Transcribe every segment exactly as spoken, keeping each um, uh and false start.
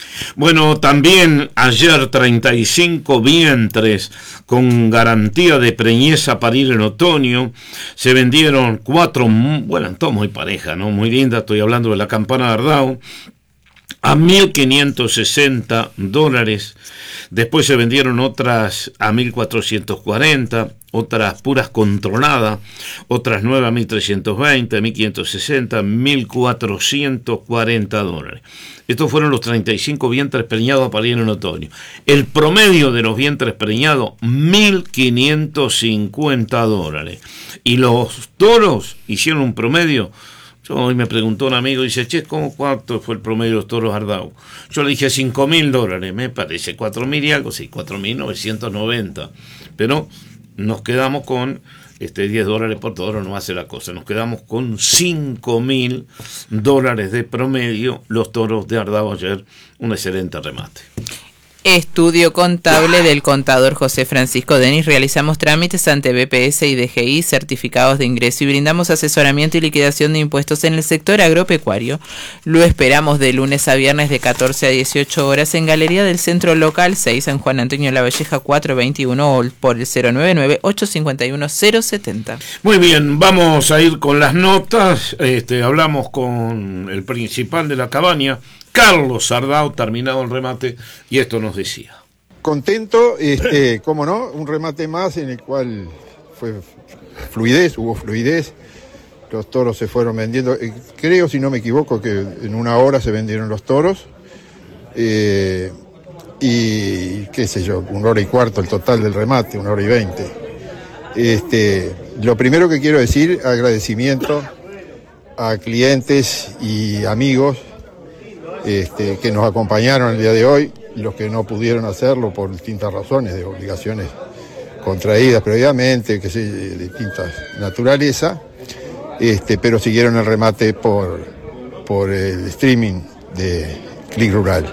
Bueno, también ayer treinta y cinco vientres con garantía de preñez a parir en otoño. Se vendieron cuatro, bueno, todo muy pareja, ¿no? Muy linda, estoy hablando de la Campana de Ardao, a mil quinientos sesenta dólares. Después se vendieron otras a mil cuatrocientos cuarenta, otras puras controladas, otras nueve a mil trescientos veinte, mil quinientos sesenta, mil cuatrocientos cuarenta dólares. Estos fueron los treinta y cinco vientres preñados a parir en otoño. El promedio de los vientres preñados, mil quinientos cincuenta dólares. Y los toros hicieron un promedio. Yo, hoy me preguntó un amigo, dice, che, ¿cómo cuánto fue el promedio de los toros Ardao? Yo le dije cinco mil dólares, me parece, cuatro mil y algo, sí, cuatro mil novecientos noventa. Pero nos quedamos con este diez dólares por toro, no hace la cosa. Nos quedamos con cinco mil dólares de promedio los toros de Ardao ayer, un excelente remate. Estudio contable del contador José Francisco Denis. Realizamos trámites ante B P S y D G I, certificados de ingreso y brindamos asesoramiento y liquidación de impuestos en el sector agropecuario. Lo esperamos de lunes a viernes de catorce a dieciocho horas en Galería del Centro Local seis, San Juan Antonio Lavalleja cuatrocientos veintiuno, o por el cero nueve nueve, ocho cinco uno, cero setenta. Muy bien, vamos a ir con las notas. Este, hablamos con el principal de la cabaña, Carlos Ardao, terminado el remate, y esto nos decía. Contento, este, cómo no, un remate más en el cual fue fluidez, hubo fluidez, los toros se fueron vendiendo, creo, si no me equivoco, que en una hora se vendieron los toros, eh, y qué sé yo, una hora y cuarto el total del remate, una hora y veinte. Este, lo primero que quiero decir, agradecimiento a clientes y amigos Este, que nos acompañaron el día de hoy, los que no pudieron hacerlo por distintas razones, de obligaciones contraídas previamente, que sé, de distintas naturaleza, este, pero siguieron el remate por, por el streaming de Click Rural.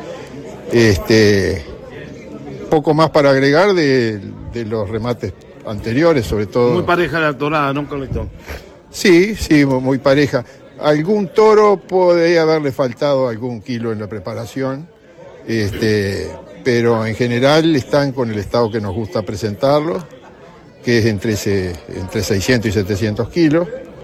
Este, poco más para agregar de, de los remates anteriores, sobre todo. Muy pareja la torada, ¿no, Carlito? Sí, sí, muy pareja. Algún toro podría haberle faltado algún kilo en la preparación, este, pero en general están con el estado que nos gusta presentarlos, que es entre, ese, entre seiscientos y setecientos kilos.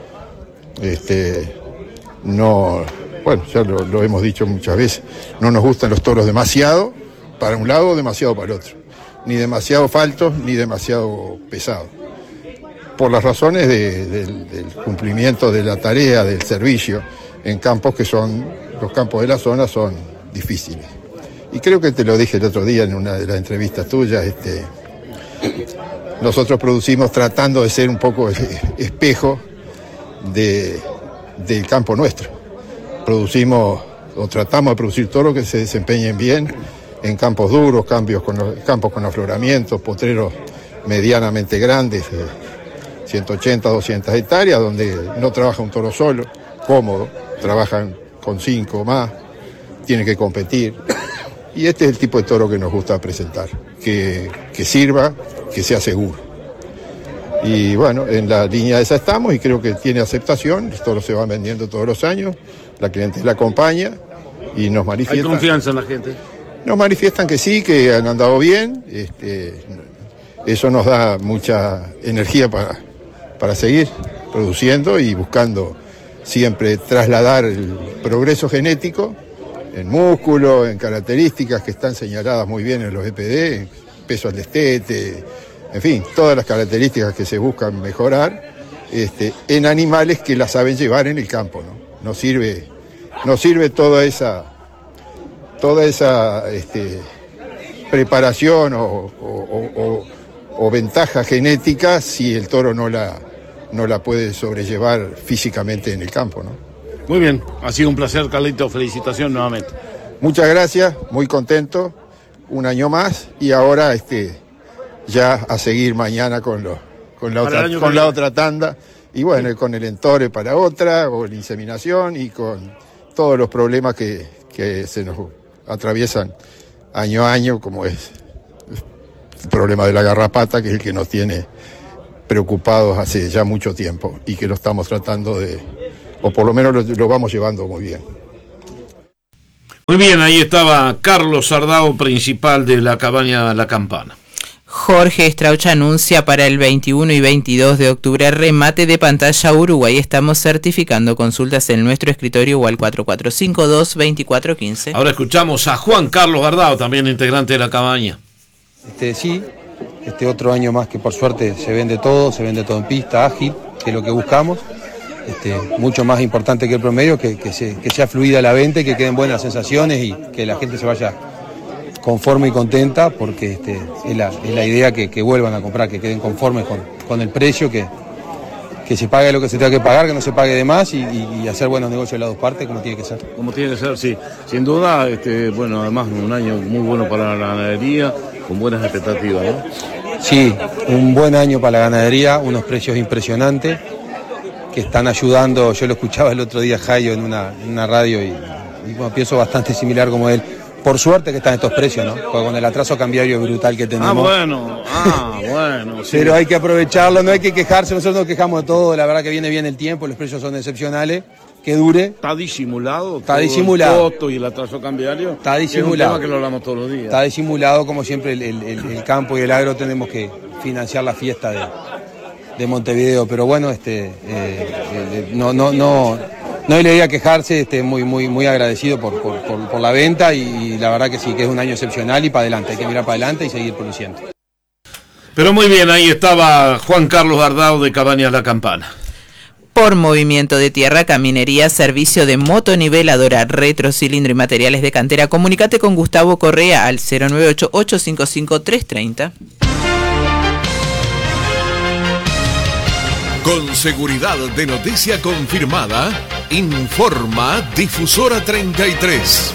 Este, no, bueno, ya lo, lo hemos dicho muchas veces, no nos gustan los toros demasiado para un lado, demasiado para el otro, ni demasiado faltos, ni demasiado pesados, por las razones de, de, del cumplimiento de la tarea, del servicio, en campos que son, los campos de la zona son difíciles. Y creo que te lo dije el otro día en una de las entrevistas tuyas, este, nosotros producimos tratando de ser un poco espejo de, del campo nuestro. Producimos, o tratamos de producir toros que se desempeñen bien en campos duros, cambios con, campos con afloramientos, potreros medianamente grandes, eh, ciento ochenta, doscientas hectáreas, donde no trabaja un toro solo, cómodo, trabajan con cinco más, tienen que competir. Y este es el tipo de toro que nos gusta presentar, que, que sirva, que sea seguro. Y bueno, en la línea esa estamos y creo que tiene aceptación, los toros se van vendiendo todos los años, la clientela acompaña y nos manifiestan. ¿Hay confianza en la gente? Nos manifiestan que sí, que han andado bien, este, eso nos da mucha energía para... para seguir produciendo y buscando siempre trasladar el progreso genético en músculo, en características que están señaladas muy bien en los E P D, peso al destete, en fin, todas las características que se buscan mejorar este, en animales que las saben llevar en el campo, ¿no? No sirve, no sirve toda esa, toda esa este, preparación o, o, o, o ventaja genética si el toro no la, no la puede sobrellevar físicamente en el campo, ¿no? Muy bien, ha sido un placer, Carlito, felicitación nuevamente. Muchas gracias, muy contento, un año más y ahora este, ya a seguir mañana con, lo, con, la, otra, con la otra tanda y bueno, sí, con el entore para otra, o la inseminación y con todos los problemas que, que se nos atraviesan año a año, como es el problema de la garrapata, que es el que nos tiene preocupados hace ya mucho tiempo y que lo estamos tratando de, o por lo menos lo, lo vamos llevando muy bien. Muy bien, ahí estaba Carlos Sardao, principal de la cabaña La Campana. Jorge Strauch anuncia para el veintiuno y veintidós de octubre remate de pantalla Uruguay. Estamos certificando consultas en nuestro escritorio o al cuatro cuatro cinco dos, dos cuatro uno cinco. Ahora escuchamos a Juan Carlos Sardao, también integrante de la cabaña. Este, sí, este otro año más que por suerte se vende todo, se vende todo en pista, ágil, que es lo que buscamos. Este, mucho más importante que el promedio, que, que, se, que sea fluida la venta, que queden buenas sensaciones y que la gente se vaya conforme y contenta, porque este, es, la, es la idea que, que vuelvan a comprar, que queden conformes con, con el precio, que, que se pague lo que se tenga que pagar, que no se pague de más y, y, y hacer buenos negocios de las dos partes, como tiene que ser. Como tiene que ser, sí. Sin duda, este, bueno, además un año muy bueno para la ganadería, con buenas expectativas, ¿no? Sí, un buen año para la ganadería, unos precios impresionantes, que están ayudando. Yo lo escuchaba el otro día Jayo en una, en una radio y, y bueno, pienso bastante similar como él. Por suerte que están estos precios, ¿no? Porque con el atraso cambiario brutal que tenemos. Ah, bueno, ah, bueno. Sí. Pero hay que aprovecharlo, no hay que quejarse, nosotros nos quejamos de todo, la verdad que viene bien el tiempo, los precios son excepcionales, que dure. Está disimulado. Está disimulado. El costo y el atraso cambiario. Está disimulado. Es un tema que lo hablamos todos los días. Está disimulado, como siempre el, el, el, el campo y el agro tenemos que financiar la fiesta de, de Montevideo, pero bueno, este, eh, eh, no, no, no. No hay la idea quejarse, este, muy, muy, muy agradecido por, por, por, por la venta y, y la verdad que sí, que es un año excepcional y para adelante, hay que mirar para adelante y seguir produciendo. Pero muy bien, ahí estaba Juan Carlos Sardao de Cabañas La Campana. Por movimiento de tierra, caminería, servicio de motoniveladora, retro, cilindro y materiales de cantera. Comunícate con Gustavo Correa al cero nueve ocho, ocho cinco cinco, tres tres cero. Con seguridad de noticia confirmada, informa Difusora treinta y tres.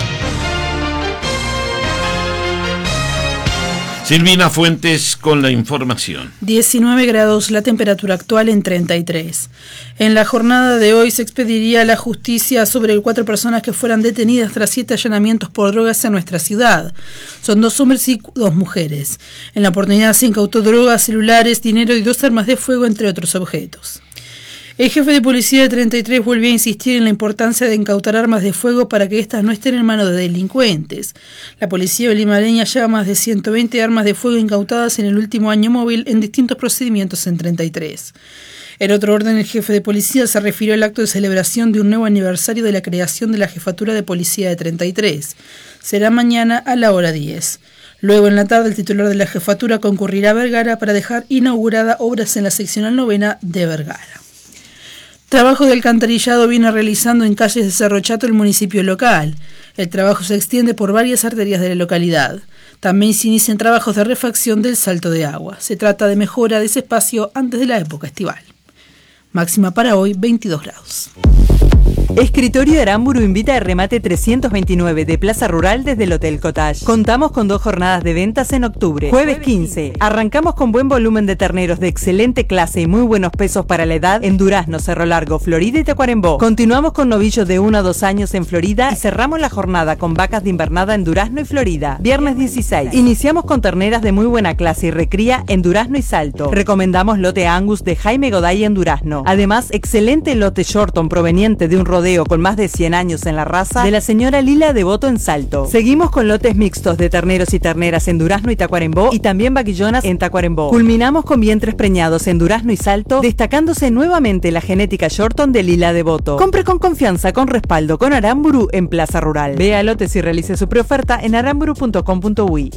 Silvina Fuentes con la información. diecinueve grados la temperatura actual en treinta y tres. En la jornada de hoy se expediría a la justicia sobre cuatro personas que fueran detenidas tras siete allanamientos por drogas en nuestra ciudad. Son dos hombres y dos mujeres. En la oportunidad se incautó drogas, celulares, dinero y dos armas de fuego, entre otros objetos. El jefe de policía de treinta y tres volvió a insistir en la importancia de incautar armas de fuego para que éstas no estén en manos de delincuentes. La policía limareña lleva más de ciento veinte armas de fuego incautadas en el último año móvil en distintos procedimientos en treinta y tres. En otro orden, el jefe de policía se refirió al acto de celebración de un nuevo aniversario de la creación de la Jefatura de Policía de treinta y tres. Será mañana a la hora diez. Luego, en la tarde, el titular de la jefatura concurrirá a Vergara para dejar inaugurada obras en la seccional novena de Vergara. Trabajo de alcantarillado viene realizando en calles de Cerro Chato el municipio local. El trabajo se extiende por varias arterias de la localidad. También se inician trabajos de refacción del salto de agua. Se trata de mejora de ese espacio antes de la época estival. Máxima para hoy, veintidós grados. Escritorio Aramburu invita a remate trescientos veintinueve de Plaza Rural desde el Hotel Cottage. Contamos con dos jornadas de ventas en octubre. Jueves quince. Arrancamos con buen volumen de terneros de excelente clase y muy buenos pesos para la edad en Durazno, Cerro Largo, Florida y Tacuarembó. Continuamos con novillos de uno a dos años en Florida y cerramos la jornada con vacas de invernada en Durazno y Florida. Viernes dieciséis. Iniciamos con terneras de muy buena clase y recría en Durazno y Salto. Recomendamos lote Angus de Jaime Goday en Durazno. Además, excelente lote Shorton proveniente de un rodeo con más de cien años en la raza de la señora Lila Devoto en Salto. Seguimos con lotes mixtos de terneros y terneras en Durazno y Tacuarembó y también vaquillonas en Tacuarembó. Culminamos con vientres preñados en Durazno y Salto, destacándose nuevamente la genética Shorton de Lila Devoto. Compre con confianza, con respaldo, con Aramburu en Plaza Rural. Vea lotes y realice su preoferta en aramburu punto com punto uy.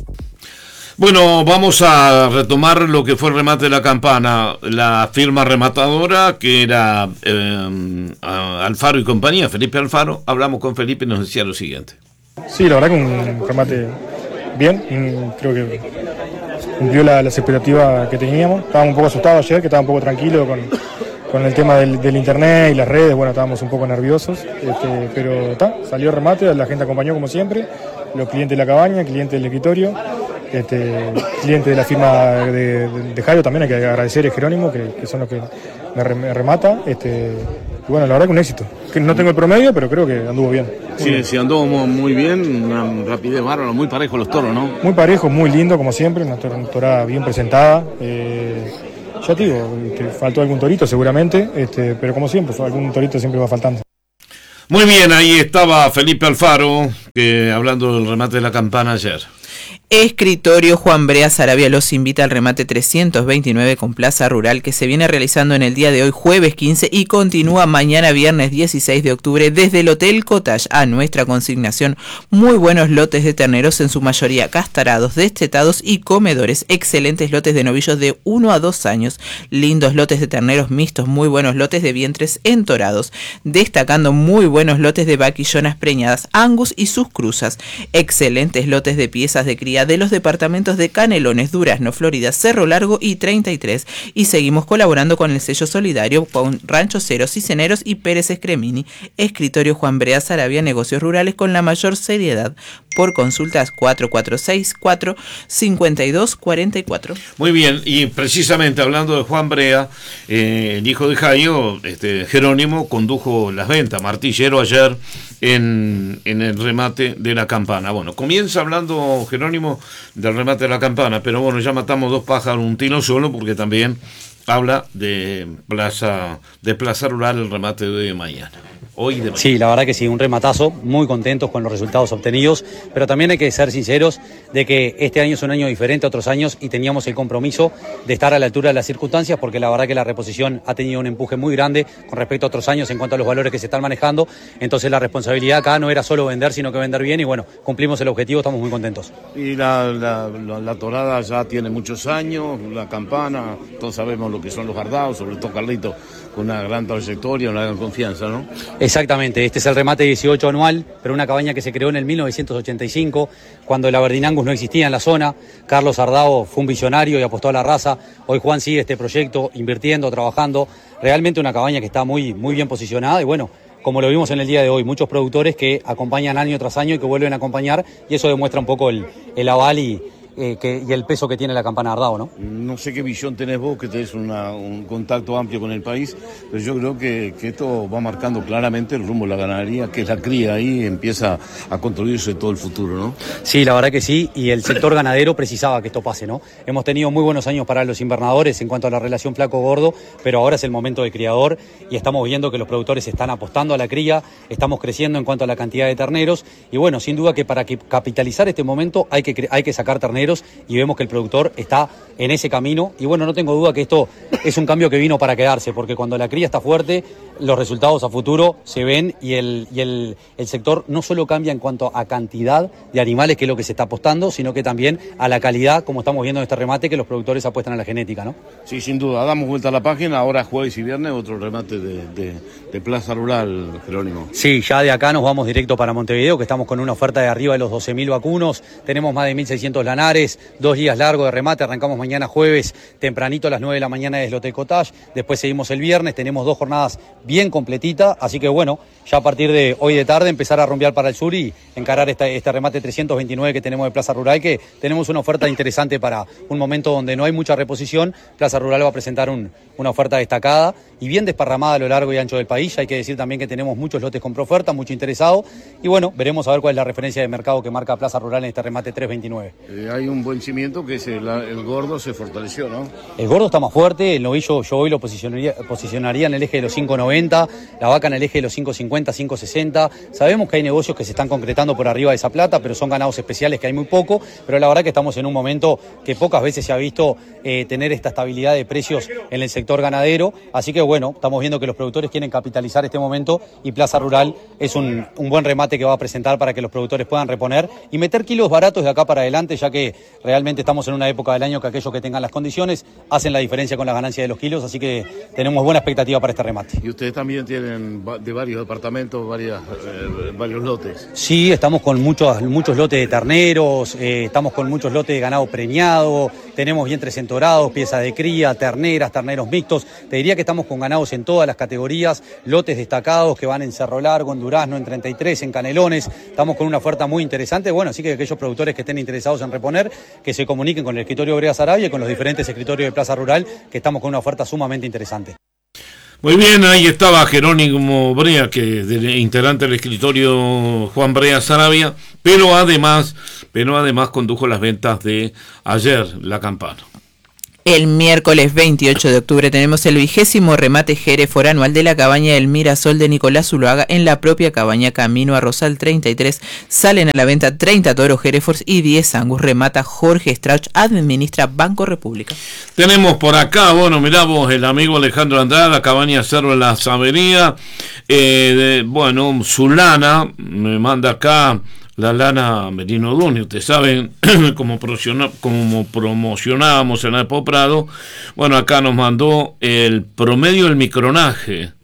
Bueno, vamos a retomar lo que fue el remate de La Campana, la firma rematadora que era eh, Alfaro y compañía, Felipe Alfaro. Hablamos con Felipe y nos decía lo siguiente. Sí, la verdad que un remate bien, creo que cumplió la, las expectativas que teníamos. Estábamos un poco asustados ayer, que estaba un poco tranquilo con, con el tema del, del internet y las redes, bueno, estábamos un poco nerviosos, este, pero está, salió el remate, la gente acompañó como siempre, los clientes de la cabaña, clientes del escritorio. Este, cliente de la firma de, de, de Jairo también hay que agradecer, es Jerónimo, que, que son los que me, re, me remata. Este, y bueno, la verdad que un éxito. Que no tengo el promedio, pero creo que anduvo bien. Sí, bien. sí, anduvo muy bien, una rapidez bárbara, muy parejo los toros, ¿no? Muy parejo, muy lindo como siempre, una torada bien presentada. Eh, ya te digo, te faltó algún torito seguramente, este, pero como siempre, algún torito siempre va faltando. Muy bien, ahí estaba Felipe Alfaro, que hablando del remate de la campana ayer. Escritorio Juan Brea Sarabia los invita al remate trescientos veintinueve con Plaza Rural, que se viene realizando en el día de hoy, jueves quince, y continúa mañana viernes dieciséis de octubre desde el Hotel Cottage. A nuestra consignación, muy buenos lotes de terneros, en su mayoría castarados, destetados y comedores, excelentes lotes de novillos de uno a dos años, lindos lotes de terneros mixtos, muy buenos lotes de vientres entorados, destacando muy buenos lotes de vaquillonas preñadas, Angus y sus cruzas, excelentes lotes de piezas de cría de los departamentos de Canelones, Durazno, Florida, Cerro Largo y treinta y tres, y seguimos colaborando con el sello solidario con Rancho Cero, Ciceneros y Pérez Escremini. Escritorio Juan Brea Sarabia, negocios rurales con la mayor seriedad. Por consultas cuatro cuatro seis, cuatro cinco dos, cuatro cuatro. Muy bien, y precisamente hablando de Juan Brea, eh, el hijo de Jairo, este, Jerónimo, condujo las ventas, martillero ayer en, en el remate de la campana. Bueno, comienza hablando Jerónimo del remate de la campana, pero bueno, ya matamos dos pájaros un tiro solo, porque también habla de Plaza, de Plaza Rural, el remate de mañana. Hoy de sí, la verdad que sí, un rematazo, muy contentos con los resultados obtenidos, pero también hay que ser sinceros de que este año es un año diferente a otros años y teníamos el compromiso de estar a la altura de las circunstancias, porque la verdad que la reposición ha tenido un empuje muy grande con respecto a otros años en cuanto a los valores que se están manejando. Entonces la responsabilidad acá no era solo vender, sino que vender bien, y bueno, cumplimos el objetivo, estamos muy contentos. Y la, la, la, la torada ya tiene muchos años, la campana, todos sabemos lo que son los gardados, sobre todo Carlito, con una gran trayectoria, una gran confianza, ¿no? Exactamente, este es el remate dieciocho anual, pero una cabaña que se creó en el mil novecientos ochenta y cinco, cuando el Aberdeen Angus no existía en la zona. Carlos Ardao fue un visionario y apostó a la raza. Hoy Juan sigue este proyecto, invirtiendo, trabajando. Realmente una cabaña que está muy, muy bien posicionada, y bueno, como lo vimos en el día de hoy, muchos productores que acompañan año tras año y que vuelven a acompañar, y eso demuestra un poco el, el aval y... Eh, que, y el peso que tiene la campana Ardao, ¿no? No sé qué visión tenés vos, que tenés una, un contacto amplio con el país, pero yo creo que, que esto va marcando claramente el rumbo de la ganadería, que la cría ahí empieza a construirse todo el futuro, ¿no? Sí, la verdad que sí, y el sector ganadero precisaba que esto pase, ¿no? Hemos tenido muy buenos años para los invernadores en cuanto a la relación flaco-gordo, pero ahora es el momento del criador y estamos viendo que los productores están apostando a la cría, estamos creciendo en cuanto a la cantidad de terneros, y bueno, sin duda que para que capitalizar este momento hay que, hay que sacar terneros, y vemos que el productor está en ese camino, y bueno, no tengo duda que esto es un cambio que vino para quedarse, porque cuando la cría está fuerte, los resultados a futuro se ven, y el, y el, el sector no solo cambia en cuanto a cantidad de animales, que es lo que se está apostando, sino que también a la calidad, como estamos viendo en este remate, que los productores apuestan a la genética, ¿no? Sí, sin duda, damos vuelta a la página, ahora jueves y viernes otro remate de, de, de Plaza Rural, Jerónimo. Sí, ya de acá nos vamos directo para Montevideo, que estamos con una oferta de arriba de los doce mil vacunos, tenemos más de mil seiscientos lanares, dos días largos de remate, arrancamos mañana jueves, tempranito a las nueve de la mañana desde el Hotel Cottage, después seguimos el viernes, tenemos dos jornadas bien completitas, así que bueno, ya a partir de hoy de tarde empezar a rumbear para el sur y encarar esta, este remate trescientos veintinueve que tenemos de Plaza Rural, que tenemos una oferta interesante para un momento donde no hay mucha reposición. Plaza Rural va a presentar un, una oferta destacada y bien desparramada a lo largo y ancho del país. Hay que decir también que tenemos muchos lotes con proferta, mucho interesado, y bueno, veremos a ver cuál es la referencia de mercado que marca Plaza Rural en este remate trescientos veintinueve. Eh, hay un buen cimiento, que es el, el gordo se fortaleció, ¿no? El gordo está más fuerte, el novillo yo hoy lo posicionaría, posicionaría en el eje de los cinco noventa, la vaca en el eje de los cinco cincuenta, cinco sesenta. Sabemos que hay negocios que se están concretando por arriba de esa plata, pero son ganados especiales que hay muy poco, pero la verdad que estamos en un momento que pocas veces se ha visto eh, tener esta estabilidad de precios en el sector ganadero, así que bueno, estamos viendo que los productores quieren capitalizar este momento y Plaza Rural es un, un buen remate que va a presentar para que los productores puedan reponer y meter kilos baratos de acá para adelante, ya que realmente estamos en una época del año que aquellos que tengan las condiciones hacen la diferencia con la ganancia de los kilos, así que tenemos buena expectativa para este remate. Y ustedes también tienen de varios departamentos, varias, eh, varios lotes. Sí, estamos con muchos, muchos lotes de terneros, eh, estamos con muchos lotes de ganado preñado, tenemos vientres entorados, piezas de cría, terneras, terneros mixtos. Te diría que estamos con ganados en todas las categorías, lotes destacados que van en Cerro Largo, en Durazno, en treinta y tres, en Canelones. Estamos con una oferta muy interesante. Bueno, así que aquellos productores que estén interesados en reponer, que se comuniquen con el escritorio Brea Sarabia y con los diferentes escritorios de Plaza Rural, que estamos con una oferta sumamente interesante. Muy bien, ahí estaba Jerónimo Brea, que es integrante del escritorio Juan Brea Sarabia, pero además, pero además condujo las ventas de ayer, la campana. El miércoles veintiocho de octubre tenemos el vigésimo remate Hereford anual de la cabaña del Mirasol de Nicolás Zuloaga en la propia cabaña Camino a Rosal treinta y tres. Salen a la venta treinta toros Hereford y diez Angus. Remata Jorge Strauch, administra Banco República. Tenemos por acá, bueno, mirá vos, el amigo Alejandro Andrade, la cabaña Cerro en la Sabería. Eh, de, bueno, su lana, me manda acá la lana Merino Duni. Ustedes saben como, como promocionábamos en la Expo Prado. Bueno, acá nos mandó el promedio del micronaje,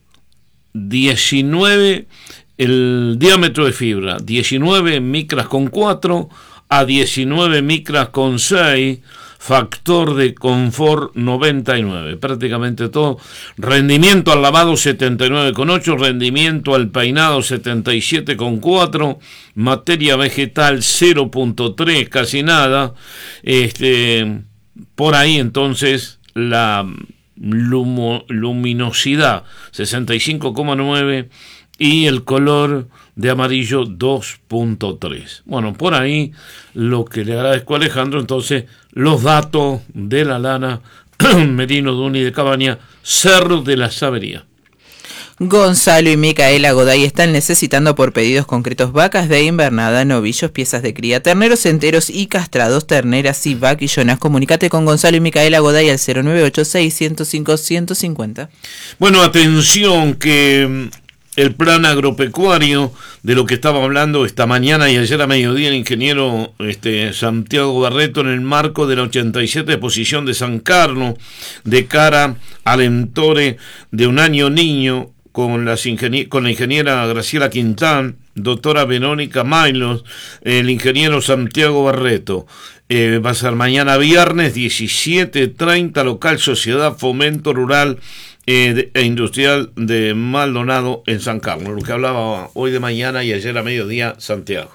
diecinueve el diámetro de fibra, diecinueve micras con cuatro a diecinueve micras con seis, factor de confort noventa y nueve, prácticamente todo. Rendimiento al lavado setenta y nueve coma ocho, rendimiento al peinado setenta y siete coma cuatro, materia vegetal cero punto tres, casi nada. Este, por ahí entonces la lumo, luminosidad sesenta y cinco coma nueve y el color de amarillo dos punto tres. Bueno, por ahí lo que le agradezco a Alejandro, entonces, los datos de la lana Merino Duni de Cabaña, Cerro de la Sabería. Gonzalo y Micaela Goday están necesitando por pedidos concretos vacas de invernada, novillos, piezas de cría, terneros enteros y castrados, terneras y vaquillonas. Comunícate con Gonzalo y Micaela Goday al cero nueve ocho seis cero cinco uno cinco cero. Bueno, atención que el plan agropecuario de lo que estaba hablando esta mañana y ayer a mediodía el ingeniero este, Santiago Barreto en el marco de la ochenta y siete exposición de San Carlos de cara al entore de un año niño con, las ingenier- con la ingeniera Graciela Quintán, doctora Verónica Mailos, el ingeniero Santiago Barreto. Eh, va a ser mañana viernes diecisiete treinta, local Sociedad Fomento Rural e Industrial de Maldonado en San Carlos, lo que hablaba hoy de mañana y ayer a mediodía Santiago.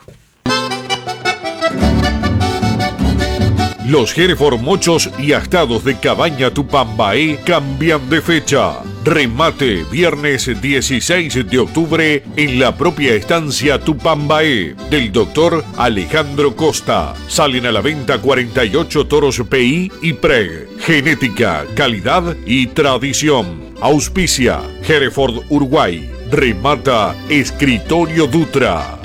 Los Hereford mochos y astados de Cabaña Tupambaé cambian de fecha. Remate viernes dieciséis de octubre en la propia estancia Tupambaé del doctor Alejandro Costa. Salen a la venta cuarenta y ocho toros P I y P R E G. Genética, calidad y tradición. Auspicia Hereford Uruguay. Remata Escritorio Dutra.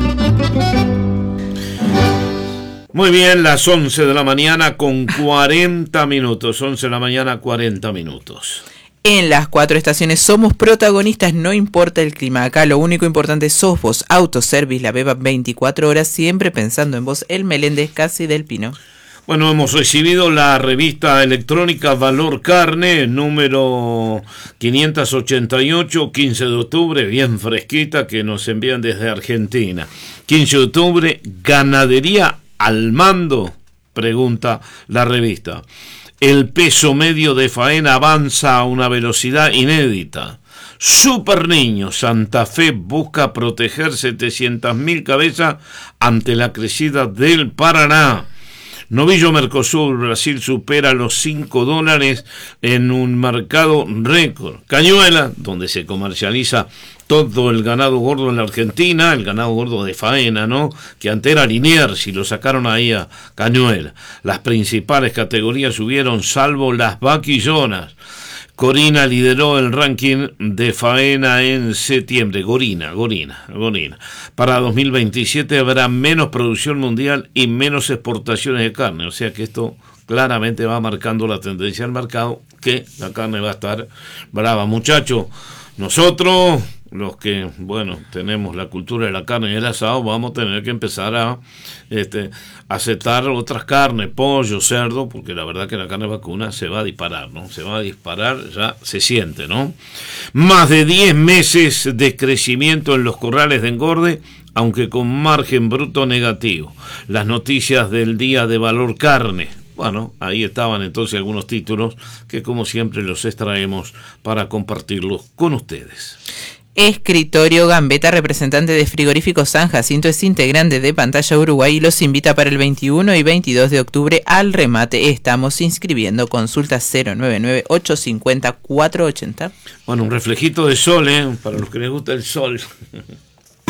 Muy bien, las once de la mañana con cuarenta minutos. once de la mañana, cuarenta minutos. En las cuatro estaciones somos protagonistas, no importa el clima. Acá lo único importante sos vos. Autoservice La Beba, veinticuatro horas, siempre pensando en vos. El Meléndez Casi del Pino. Bueno, hemos recibido la revista electrónica Valor Carne, número quinientos ochenta y ocho, quince de octubre, bien fresquita, que nos envían desde Argentina. quince de octubre, ganadería al mando, pregunta la revista. El peso medio de faena avanza a una velocidad inédita. Super Niño, Santa Fe busca proteger setecientas mil cabezas ante la crecida del Paraná. Novillo Mercosur, Brasil supera los cinco dólares en un mercado récord. Cañuela, donde se comercializa todo el ganado gordo en la Argentina, el ganado gordo de faena, ¿no? Que antes era Liniers y lo sacaron ahí a Cañuela. Las principales categorías subieron, salvo las vaquillonas. Gorina lideró el ranking de faena en septiembre. Gorina, Gorina, Gorina. Para dos mil veintisiete habrá menos producción mundial y menos exportaciones de carne. O sea que esto claramente va marcando la tendencia del mercado, que la carne va a estar brava. Muchachos, nosotros, los que, bueno, tenemos la cultura de la carne y el asado, vamos a tener que empezar a este, aceptar otras carnes, pollo, cerdo, porque la verdad que la carne vacuna se va a disparar, ¿no? Se va a disparar, ya se siente, ¿no? Más de diez meses de crecimiento en los corrales de engorde, aunque con margen bruto negativo. Las noticias del día de Valor Carne. Bueno, ahí estaban entonces algunos títulos que como siempre los extraemos para compartirlos con ustedes. Escritorio Gambetta, representante de Frigorífico San Jacinto, es integrante de Pantalla Uruguay y los invita para el veintiuno y veintidós de octubre al remate. Estamos inscribiendo. Consulta cero nueve nueve ocho cinco cero cuatro ocho cero. Bueno, un reflejito de sol, ¿eh? Para los que les gusta el sol.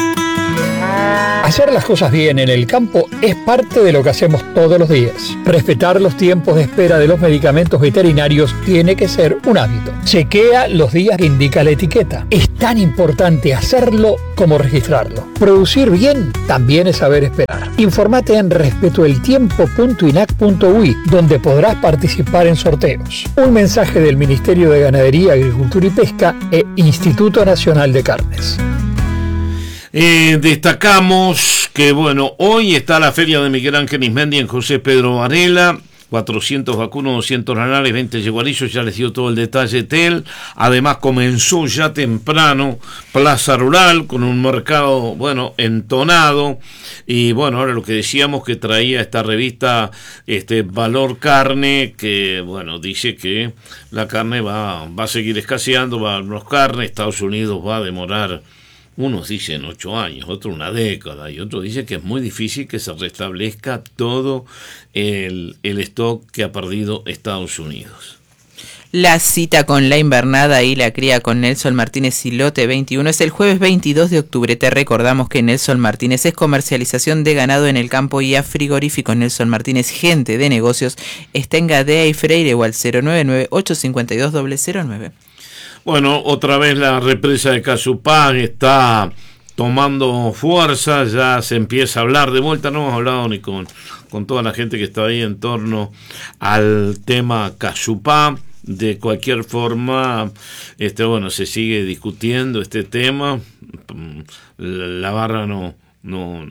Hacer las cosas bien en el campo es parte de lo que hacemos todos los días. Respetar los tiempos de espera de los medicamentos veterinarios tiene que ser un hábito. Chequea los días que indica la etiqueta. Es tan importante hacerlo como registrarlo. Producir bien también es saber esperar. Informate en respetoeltiempo punto inac punto uy, donde podrás participar en sorteos. Un mensaje del Ministerio de Ganadería, Agricultura y Pesca e Instituto Nacional de Carnes. Eh, destacamos que, bueno, hoy está la feria de Miguel Ángel Ismendi en José Pedro Varela, cuatrocientos vacunos, doscientos lanares, veinte yeguarillos, ya les dio todo el detalle Tel. Además comenzó ya temprano Plaza Rural con un mercado, bueno, entonado, y bueno, ahora lo que decíamos que traía esta revista, este Valor Carne, que bueno, dice que la carne va, va a seguir escaseando, va a haber carne, Estados Unidos va a demorar, unos dicen ocho años, otros una década, y otros dicen que es muy difícil que se restablezca todo el, el stock que ha perdido Estados Unidos. La cita con la invernada y la cría con Nelson Martínez y Lote veintiuno es el jueves veintidós de octubre. Te recordamos que Nelson Martínez es comercialización de ganado en el campo y a frigorífico. Nelson Martínez, gente de negocios, está en Gadea y Freire o al cero nueve nueve, ocho cinco dos, cero cero nueve. Bueno, otra vez la represa de Casupá está tomando fuerza, ya se empieza a hablar de vuelta, no hemos hablado ni con, con toda la gente que está ahí en torno al tema Casupá. De cualquier forma, este bueno, se sigue discutiendo este tema, la barra no, no,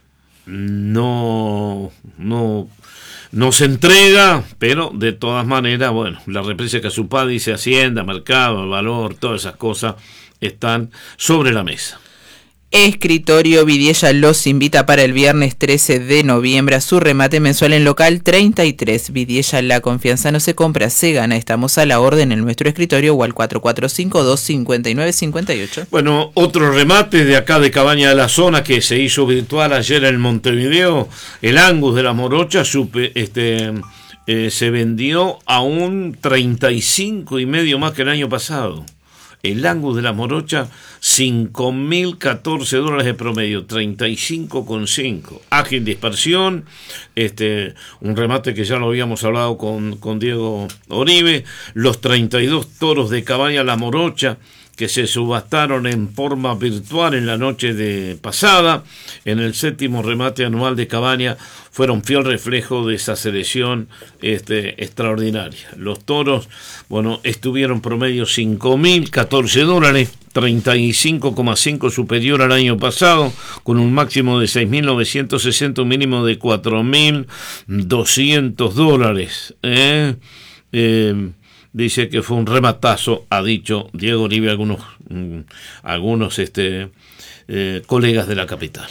no, no, no se entrega, pero de todas maneras, bueno, la represa de Casupá dice Hacienda, mercado, el valor, todas esas cosas están sobre la mesa. Escritorio Vidiella los invita para el viernes trece de noviembre a su remate mensual en local treinta y tres. Vidiella, la confianza no se compra, se gana. Estamos a la orden en nuestro escritorio o al cuatro cuatro cinco dos, cinco nueve cinco ocho. Bueno, otro remate de acá de Cabaña de la Zona que se hizo virtual ayer en Montevideo, el Angus de la Morocha, supe, este, eh, se vendió a un treinta y cinco y medio más que el año pasado. El Angus de la Morocha, cinco mil catorce dólares de promedio, treinta y cinco con cinco. Ágil dispersión, este, un remate que ya lo habíamos hablado con, con Diego Oribe. Los treinta y dos toros de Cabaña La Morocha que se subastaron en forma virtual en la noche de pasada, en el séptimo remate anual de Cabaña, fueron fiel reflejo de esa selección este, extraordinaria. Los toros, bueno, estuvieron promedio cinco mil catorce dólares, treinta y cinco coma cinco superior al año pasado, con un máximo de seis mil novecientos sesenta, un mínimo de cuatro mil doscientos dólares. ¿eh? Eh, Dice que fue un rematazo, ha dicho Diego Oribe, algunos, mm, algunos este, eh, colegas de la capital.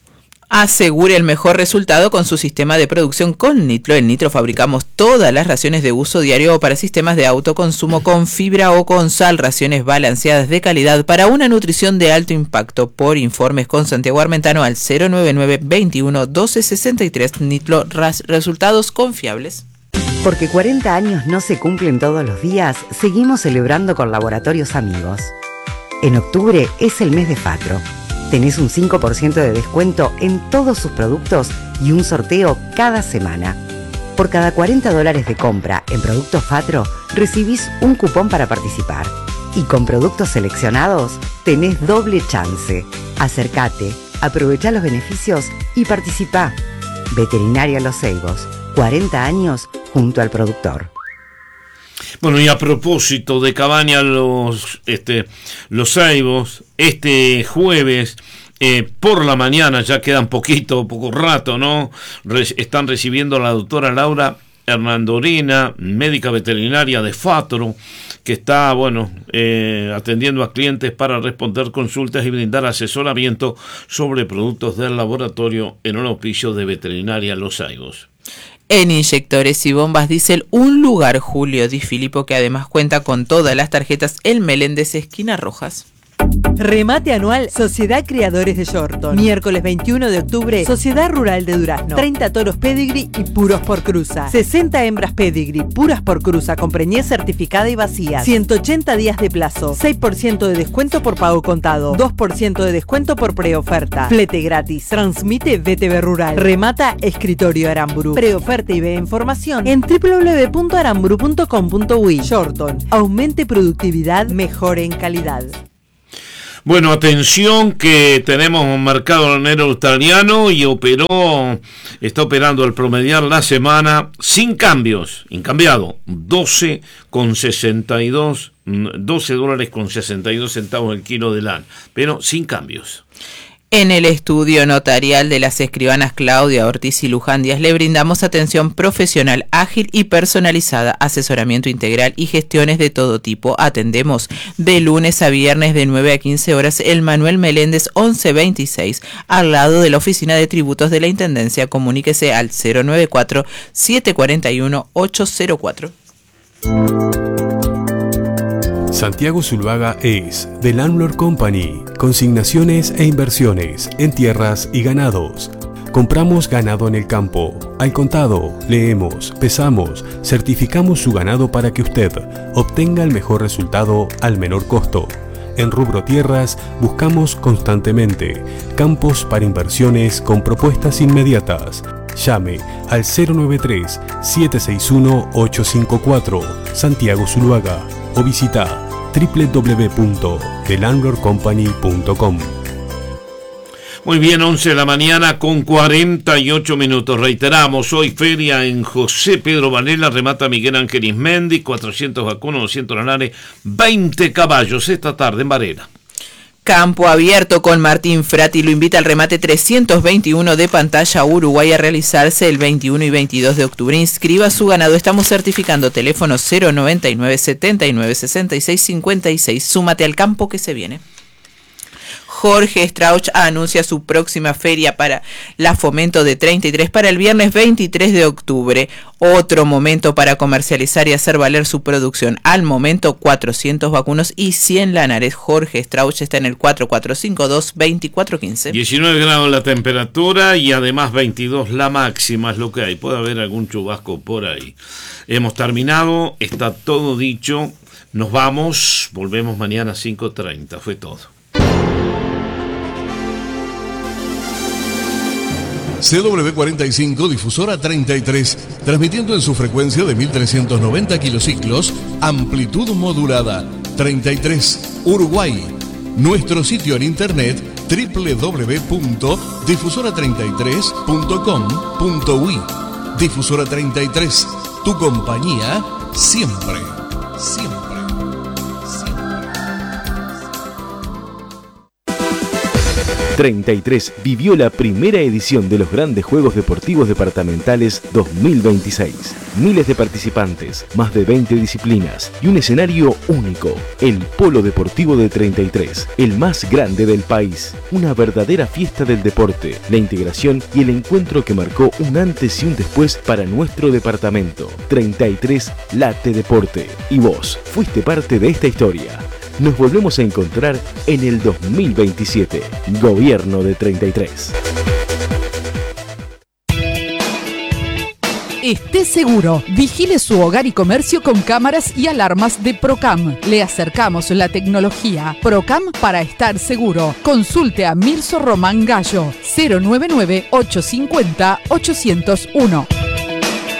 Asegure el mejor resultado con su sistema de producción con Nitro. En Nitro fabricamos todas las raciones de uso diario o para sistemas de autoconsumo con fibra o con sal, raciones balanceadas de calidad para una nutrición de alto impacto. Por informes con Santiago Armentano al cero nueve nueve, veintiuno, doce sesenta y tres. Nitro, ras, resultados confiables. Porque cuarenta años no se cumplen todos los días, seguimos celebrando con Laboratorios Amigos. En octubre es el mes de Fatro. Tenés un cinco por ciento de descuento en todos sus productos y un sorteo cada semana. Por cada cuarenta dólares de compra en productos Fatro, recibís un cupón para participar. Y con productos seleccionados, tenés doble chance. Acércate, aprovechá los beneficios y participá. Veterinaria Los Ceibos, cuarenta años junto al productor. Bueno, y a propósito de Cabaña Los, este, los Ceibos, este jueves eh, por la mañana, ya quedan poquito, poco rato, ¿no? Re- están recibiendo a la doctora Laura Hernandorina, médica veterinaria de Fatro, que está, bueno, eh, atendiendo a clientes para responder consultas y brindar asesoramiento sobre productos del laboratorio en un auspicio de Veterinaria Los Ceibos. En Inyectores y Bombas Diesel, un lugar, Julio Di Filippo, que además cuenta con todas las tarjetas El Meléndez, esquina Rojas. Remate anual Sociedad Criadores de Yorton. Miércoles veintiuno de octubre, Sociedad Rural de Durazno. treinta toros pedigree y puros por cruza. sesenta hembras pedigree puras por cruza con preñez certificada y vacía. ciento ochenta días de plazo. seis por ciento de descuento por pago contado. dos por ciento de descuento por preoferta. Flete gratis. Transmite B T V Rural. Remata Escritorio Aramburu. Preoferta y ve información en doble u doble u doble u punto aramburu punto com punto uy. Yorton. Aumente productividad, mejore en calidad. Bueno, atención que tenemos un mercado negro australiano y operó, está operando al promediar la semana sin cambios, incambiado, doce con sesenta y dos, doce dólares con sesenta y dos centavos el kilo de lana, pero sin cambios. En el estudio notarial de las escribanas Claudia Ortiz y Luján Díaz le brindamos atención profesional, ágil y personalizada, asesoramiento integral y gestiones de todo tipo. Atendemos de lunes a viernes de nueve a quince horas. El Manuel Meléndez once veintiséis, al lado de la Oficina de Tributos de la Intendencia. Comuníquese al cero nueve cuatro, siete cuatro uno, ocho cero cuatro. Santiago Zuluaga es The Landlord Company, consignaciones e inversiones en tierras y ganados. Compramos ganado en el campo, al contado, leemos, pesamos, certificamos su ganado para que usted obtenga el mejor resultado al menor costo. En rubro tierras buscamos constantemente campos para inversiones con propuestas inmediatas. Llame al cero nueve tres, siete seis uno, ocho cinco cuatro, Santiago Zuluaga, o visita doble u doble u doble u punto the landlord company punto com. Muy bien, once de la mañana con cuarenta y ocho minutos. Reiteramos, hoy feria en José Pedro Varela, remata Miguel Ángel Ismendi, cuatrocientos vacunos, doscientos lanares, veinte caballos esta tarde en Varela. Campo Abierto con Martín Frati lo invita al remate trescientos veintiuno de Pantalla Uruguay a realizarse el veintiuno y veintidós de octubre. Inscriba su ganado. Estamos certificando. Teléfono cero noventa y nueve, setenta y nueve, sesenta y seis cincuenta y seis. Súmate al campo que se viene. Jorge Strauch anuncia su próxima feria para la Fomento de treinta y tres para el viernes veintitrés de octubre. Otro momento para comercializar y hacer valer su producción. Al momento, cuatrocientos vacunos y cien lanares. Jorge Strauch está en el cuatro cuatro cinco dos, veinticuatro quince. diecinueve grados la temperatura y además veintidós la máxima es lo que hay. Puede haber algún chubasco por ahí. Hemos terminado, está todo dicho. Nos vamos, volvemos mañana a cinco treinta. Fue todo. C W cuarenta y cinco, difusora treinta y tres, transmitiendo en su frecuencia de mil trescientos noventa kilociclos, amplitud modulada, treinta y tres, Uruguay. Nuestro sitio en internet, doble u doble u doble u punto difusora treinta y tres punto com punto uy. Difusora treinta y tres, tu compañía siempre, siempre. treinta y tres vivió la primera edición de los Grandes Juegos Deportivos Departamentales dos mil veintiséis. Miles de participantes, más de veinte disciplinas y un escenario único. El Polo Deportivo de treinta y tres, el más grande del país. Una verdadera fiesta del deporte, la integración y el encuentro que marcó un antes y un después para nuestro departamento. treinta y tres Late Deporte. Y vos fuiste parte de esta historia. Nos volvemos a encontrar en el dos mil veintisiete. Gobierno de treinta y tres. Esté seguro, vigile su hogar y comercio con cámaras y alarmas de Procam. Le acercamos la tecnología. Procam para estar seguro. Consulte a Mirso Román Gallo, cero nueve nueve, ocho cinco cero, ocho cero uno.